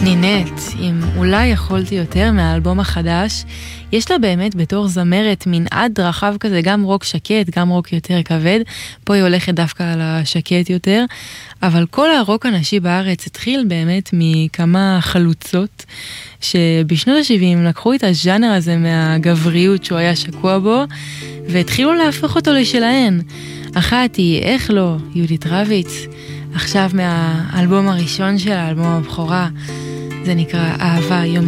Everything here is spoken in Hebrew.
נינט, עם אולי יכולתי יותר מהאלבום החדש, יש לה באמת בתור זמרת מנעד רחב כזה, גם רוק שקט, גם רוק יותר כבד, פה היא הולכת דווקא על השקט יותר, אבל כל הרוק הנשי בארץ התחיל באמת מכמה חלוצות, שבשנות ה-70 לקחו את הז'אנר הזה מהגבריות שהוא היה שקוע בו, והתחילו להפוך אותו לשלהן. אחת היא, איך לא, יהודית רביץ, עכשיו מהאלבום הראשון שלה, האלבום הבכורה, זה נקרא אהבה יום